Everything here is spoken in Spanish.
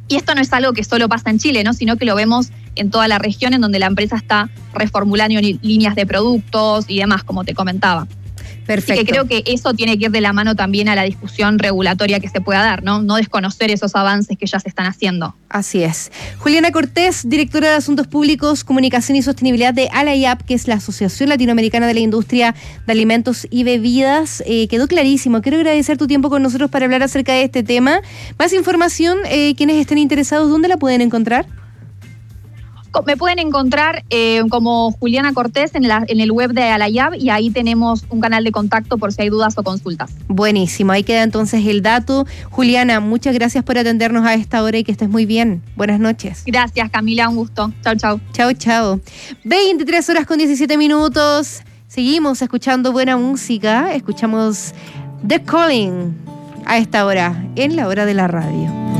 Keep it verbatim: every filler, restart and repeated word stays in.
Y esto no es algo que solo pasa en Chile, ¿no? Sino que lo vemos en toda la región, en donde la empresa está reformulando líneas de productos y demás, como te comentaba. Perfecto. Así que creo que eso tiene que ir de la mano también a la discusión regulatoria que se pueda dar, ¿no? No desconocer esos avances que ya se están haciendo. Así es. Juliana Cortés, directora de Asuntos Públicos, Comunicación y Sostenibilidad de ALAYAP, que es la Asociación Latinoamericana de la Industria de Alimentos y Bebidas. Eh, quedó clarísimo. Quiero agradecer tu tiempo con nosotros para hablar acerca de este tema. Más información, eh, quienes estén interesados, ¿dónde la pueden encontrar? Me pueden encontrar eh, como Juliana Cortés en, la, en el web de ALAYAP, y ahí tenemos un canal de contacto por si hay dudas o consultas. Buenísimo, ahí queda entonces el dato. Juliana, muchas gracias por atendernos a esta hora y que estés muy bien. Buenas noches. Gracias, Camila, un gusto. Chau, chau. Chau, chau. veintitrés horas con diecisiete minutos. Seguimos escuchando buena música. Escuchamos The Calling a esta hora, en la hora de la radio.